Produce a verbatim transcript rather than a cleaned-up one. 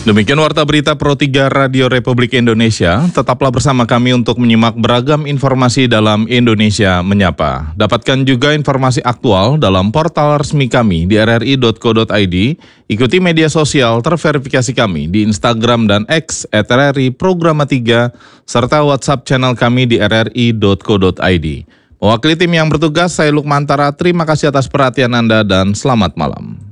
Demikian Warta Berita Pro tiga Radio Republik Indonesia. Tetaplah bersama kami untuk menyimak beragam informasi dalam Indonesia Menyapa. Dapatkan juga informasi aktual dalam portal resmi kami di r r i dot co dot i d. Ikuti media sosial terverifikasi kami di Instagram dan X at r r i programa tiga, serta WhatsApp channel kami di r r i dot co dot i d. Mewakili tim yang bertugas, saya Lukmantara. Terima kasih atas perhatian Anda dan selamat malam.